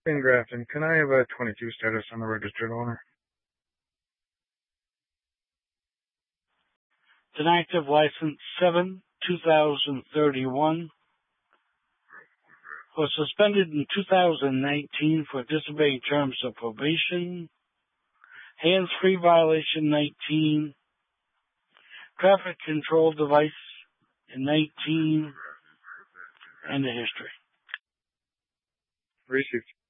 In Grafton, can I have a 22 status on the registered owner? Inactive license 7/2031 was suspended in 2019 for disobeying terms of probation. Hands-free violation 19. Traffic control device in 19. And the history. Received.